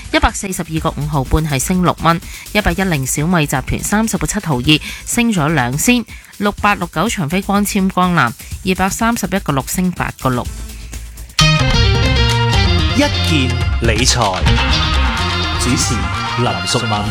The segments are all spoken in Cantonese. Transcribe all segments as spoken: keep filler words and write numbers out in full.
一百四十二個五毫半係升六蚊，一百一零小米集團三十個七毫二升咗兩仙，六八六九長飛光纖光纜二百三十一個六升八個六。 一件理財主持林淑敏。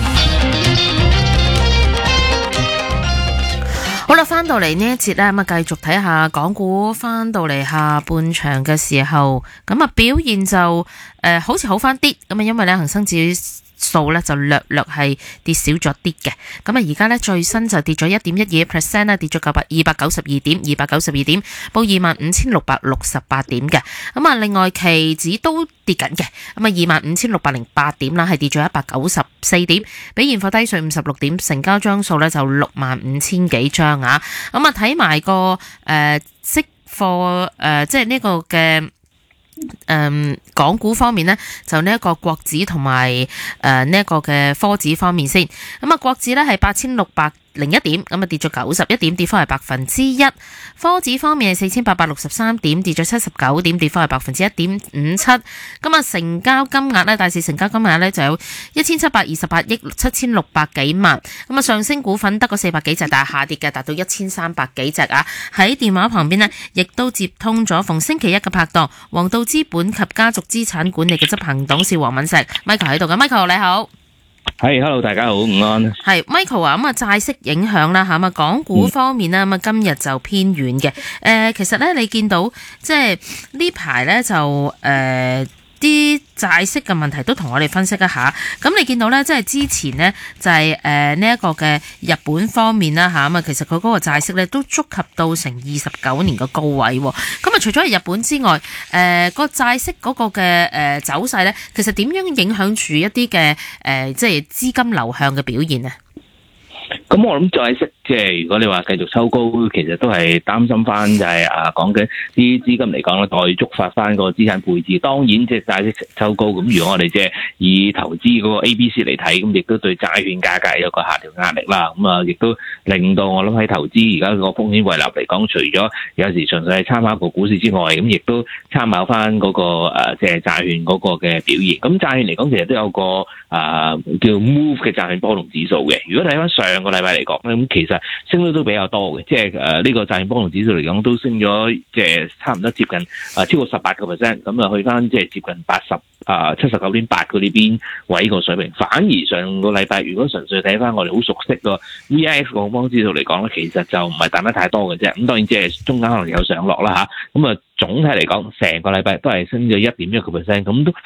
好啦，翻到嚟呢一節呢，咁啊繼續睇下港股翻到嚟下半場嘅時候，咁啊表現就誒、呃、好似好翻啲，咁啊因為咧恒生指數咧就略略係跌少咗啲嘅，咁啊而家咧最新就跌咗一點一二 percent 啦，跌咗九百二百九十二點，二百九十二點，報二萬五千六百六十八點嘅。咁啊另外期指都跌緊嘅，咁啊二萬五千六百零八點啦，係跌咗一百九十四點，比現貨低水五十六點，成交張數咧就六萬五千幾張啊。咁啊睇埋個誒即貨誒即係呢個嘅。誒、嗯，港股方面呢，就呢一個國指同埋誒呢一個嘅科指方面先。咁啊，國指呢係八千六百零一點，咁啊跌咗九十一點，跌幅係百分之一。科指方面係四千八百六十三點，跌咗七十九點，跌幅係百分之一點五七。咁啊，成交金額呢，大市成交金額呢就有一千七百二十八億七千六百幾萬。咁啊，上升股份得個四百幾隻，但係下跌嘅達到一千三百幾隻啊。喺電話旁邊呢，亦都接通咗逢星期一嘅拍檔，黃道資本及家族資產管理嘅執行董事黃敏石 Michael 喺度嘅 Michael 你好。 係、hey，hello， 大家好，午安。係 Michael 啊，咁啊債息影響啦吓，咁啊港股方面啦，咁啊今日就偏軟嘅。誒、呃，其實咧你見到即係呢排咧就誒啲債息嘅問題都同我哋分析一下。咁你見到咧，即係之前呢，就係誒呢一個嘅日本方面啦吓，咁啊其實佢嗰個債息咧都觸及到成二十九年嘅高位。咁啊除咗係日本之外，誒、呃、個債息嗰個嘅誒走勢咧，其實點樣影響住一啲嘅誒即係資金流向嘅表現啊？ 咁我諗債息即係如果你話繼續抽高，其實都係擔心翻就係啊講緊啲資金嚟講咧，再觸發翻個資產配置。當然即係債息抽高，咁如果我哋即係以投資嗰個 A B C 嚟睇，咁亦都對債券價格有個下調壓力啦。咁啊，亦都令到我諗喺投資而家個風險胃納嚟講，除咗有時純粹係參考個股市之外，咁亦都參考翻嗰個誒即係債券嗰個嘅表現。咁債券嚟講，其實都有個啊叫 Move 嘅債券波動指數嘅。如果睇翻上個禮拜嚟講咧，咁其實升得都比較多嘅，即係誒呢個債券波動指數嚟講都升咗，即係差唔多接近啊超過十八個 percent， 咁啊去翻即係接近八十啊七十九點八嗰啲邊位個水平。反而上個禮拜如果純粹睇翻我哋好熟悉個 V I X 個恐慌指數嚟講咧，其實就唔係彈得太多嘅啫。咁當然即係中間可能有上落啦吓，咁啊總體嚟講成個禮拜都係升咗一點一個 percent， 咁都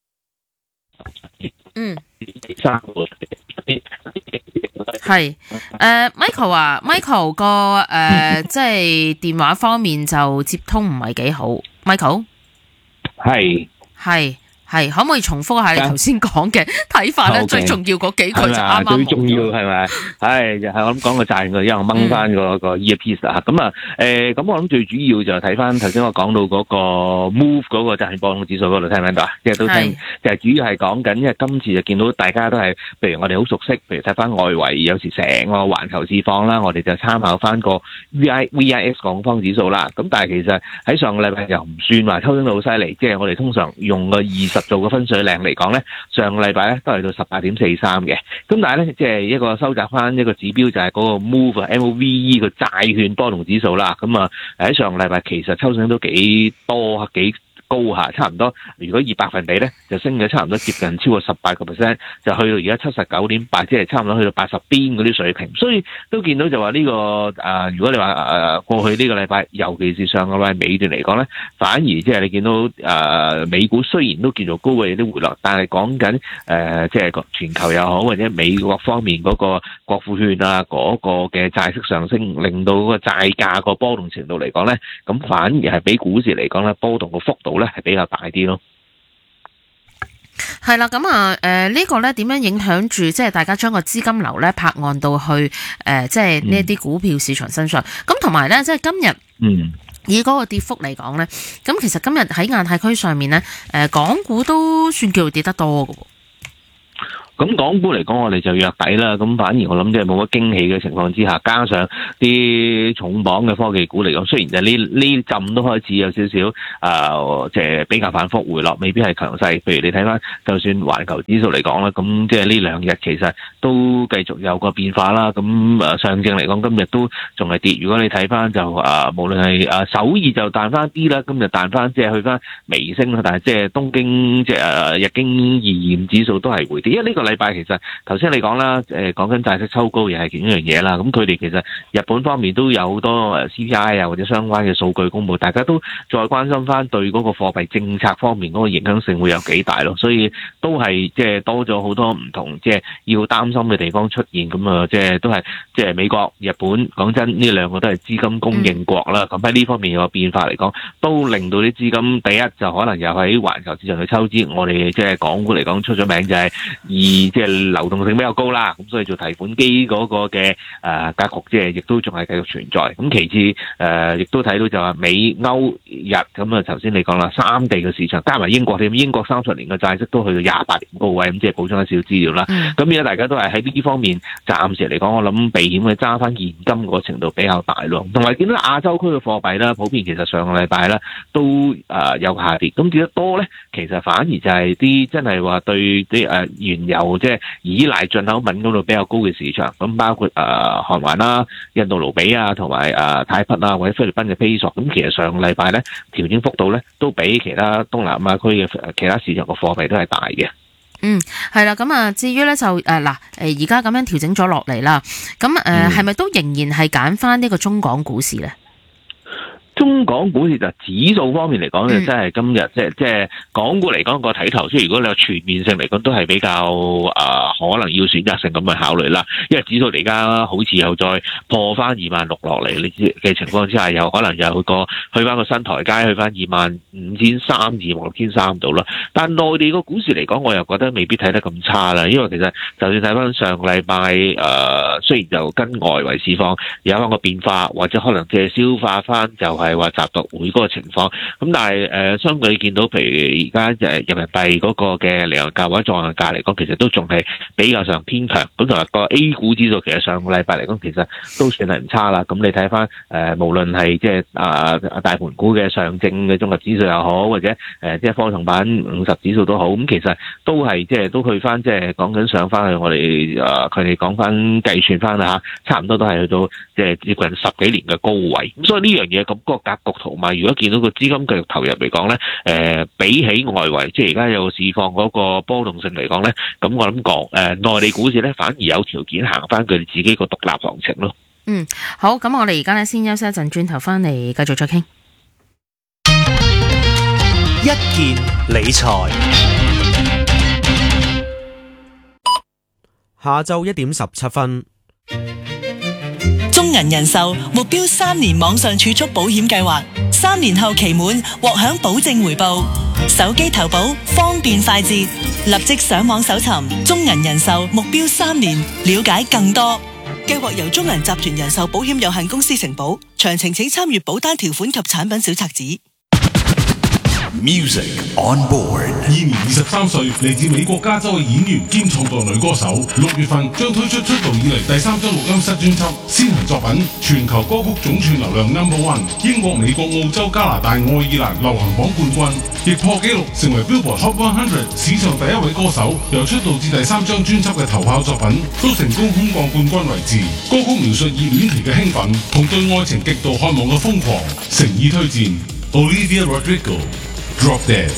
嗯三個係誒、uh, Michael 啊 Michael 個誒、uh, 即係電話方面就接通唔係幾好 Michael 係係係可唔可以重複下你頭先講嘅睇法咧？ Okay. 最重要嗰幾句就啱啱最重要係咪？係就係我諗講個債券，因為我掹翻個個 earpiece 啊。咁啊誒，咁我諗最主要就睇翻頭先我講到嗰個 move 嗰個債券波動指數嗰度，聽唔聽到啊？即係都聽，就係主要係講緊，因為今次就見到大家都係，譬如我哋好熟悉，譬如睇翻外圍，有時成個環球市況啦，我哋就參考翻個 V I V I X 恐慌指數啦。咁但係其實喺上個禮拜又唔算話抽升到好犀利，即係我哋通常用個二十做個分水嶺嚟講咧，上個禮拜咧都係到十八點四三嘅。咁但係咧，即係一個收集翻一個指標就係嗰個 move M O V E 個債券波動指數啦。咁啊喺上個禮拜其實抽升都幾多幾高下，差唔多。如果以百分比咧，就升咗差唔多接近超過十八個 percent，就去到而家七十九點八，即係差唔多去到八十邊嗰啲水平。所以都見到就話呢、這個誒、呃，如果你話誒、呃、過去呢個禮拜，尤其是上個禮拜尾段嚟講咧，反而即係你見到誒、呃、美股雖然都叫做高位啲回落，但係講緊誒即係全球又好或者美國方面嗰個國庫券啊嗰、那個嘅債息上升，令到嗰個債價個波動程度嚟講咧，咁反而係比股市嚟講咧波動個幅度咧係比較大啲咯。 係啦，咁啊，誒、呃，這個、呢個咧點樣影響住，即係大家將個資金流咧拍岸到去，誒、呃，即係呢啲股票市場身上。咁同埋咧，即係今日，嗯，以嗰個跌幅嚟講咧，咁其實今日喺亞太區上面咧，誒、呃，港股都算叫跌得多㗎喎。 咁港股嚟講，我哋就弱底啦。咁反而我諗即係冇乜驚喜嘅情況之下，加上啲重磅嘅科技股嚟講，雖然就呢呢陣都開始有少少啊，即係比較反覆回落，未必係強勢。譬如你睇翻，就算環球指數嚟講啦，咁即係呢兩日其實都繼續有個變化啦。咁誒上證嚟講，今日都仲係跌。如果你睇翻就啊，無論係啊首爾就彈翻啲啦，今日彈翻即係去翻微升啦。但係即係東京即係誒日經二二五指數都係回跌，因為呢個禮拜其實頭先你講啦，誒講緊債息抽高又係其中一樣嘢啦。咁佢哋其實日本方面都有好多誒 C P I 啊或者相關嘅數據公佈，大家都再關心翻對嗰個貨幣政策方面嗰個影響性會有幾大咯。所以都係即係多咗好多唔同即係要擔心嘅地方出現。咁啊，即係都係即係美國、日本，講真呢兩個都係資金供應國啦。咁喺呢方面有個變化嚟講，都令到啲資金第一就可能又喺環球市場去抽資。我哋即係港股嚟講出咗名就係以即係流動性比較高啦。咁所以做提款機嗰個嘅誒格局即係亦都仲係繼續存在。咁其次誒亦都睇到就係美歐日咁啊，頭先你講啦，三地嘅市場加埋英國添，英國三十年嘅債息都去到廿八年高位。咁即係補充一少少資料啦。咁而家大家都係喺呢方面暫時嚟講，我諗避險嘅揸翻現金個程度比較大咯。同埋見到亞洲區嘅貨幣啦，普遍其實上個禮拜啦都誒有下跌。咁跌得多咧，其實反而就係啲真係話對啲誒原油即係依賴進口敏感度比較高嘅市場，咁包括誒韓環啦、印度盧比啊，同埋誒泰幣啊，或者菲律賓嘅披索。咁其實上個禮拜咧調整幅度咧都比其他東南亞區嘅其他市場嘅貨幣都係大嘅。 嗯，係啦，咁啊，至於咧就誒嗱，誒而家咁樣調整咗落嚟啦，咁誒係咪都仍然係揀翻呢個中港股市咧？ 中港股市就指數方面嚟講，就真係今日即係即係港股嚟講個睇頭，即係如果你有全面性嚟講，都係比較啊、呃、可能要選擇性咁去考慮啦。因為指數而家好似又再破翻二萬六落嚟，你知嘅情況之下，有可能又個去翻個新台階，去翻二萬五千三、二萬六千三度啦。但內地個股市嚟講，我又覺得未必睇得咁差啦。因為其實就算睇翻上個禮拜誒，雖然就跟外圍市況有翻個變化，或者可能即係消化翻就係、是。係話習讀會嗰個情況，咁但係誒、呃，相對你見到，譬如而家誒人民幣嗰個嘅離岸價或者在岸價嚟講，其實都仲係比較上偏強。咁同埋個 A 股指數，其實上個禮拜嚟講，其實都算係唔差啦。咁你睇翻誒，無論係即係啊大盤股嘅上證嘅綜合指數又好，或者誒即係科創板五十指數都好，咁其實都係即係都去翻，即係講緊上翻去我哋誒佢哋講翻計算翻啦嚇，差唔多都係去到即係接近十幾年嘅高位。咁所以呢樣嘢咁個格局圖嘛，如果見到個資金繼續投入嚟講咧，誒、呃、比起外圍，即係而家有市況嗰個波動性嚟講咧，咁我諗講誒內地股市咧反而有條件行翻佢哋自己個獨立行情咯。 嗯，好，咁我哋而家咧先休息一陣，轉頭翻嚟繼續再傾。 一件理財， 下晝一點十七分。 中銀人壽目標三年網上儲蓄保險計劃，三年後期滿獲享保證回報，手機投保方便快捷，立即上網搜尋中銀人壽目標三年，了解更多。計劃由中銀集團人壽保險有限公司承保，詳情請參閱保單條款及產品小冊子。 Music on board。現年二十三歲，嚟自美國加州嘅演員兼創作女歌手，六月份將推出出道以嚟第三張錄音室專輯，先行作品全球歌曲總串流量 number one， 英國、美國、澳洲、加拿大、愛爾蘭流行榜冠軍，亦破紀錄成為 Billboard Hot 一百史上第一位歌手。由出道至第三張專輯嘅頭炮作品，都成功空降冠軍位置。歌曲描述熱戀期嘅興奮同對愛情極度渴望嘅瘋狂，誠意推薦 Olivia Rodrigo。Drop Dead。